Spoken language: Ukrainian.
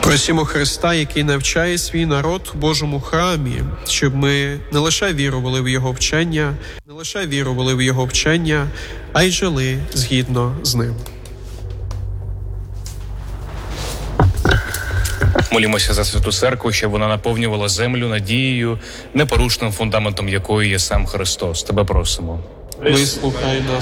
Просімо Христа, який навчає свій народ у Божому храмі, щоб ми не лише вірували в Його вчення, а й жили згідно з ним. Молімося за Святу Церкву, щоб вона наповнювала землю надією, непорушним фундаментом якої є сам Христос. Тебе просимо. Вислухай нас,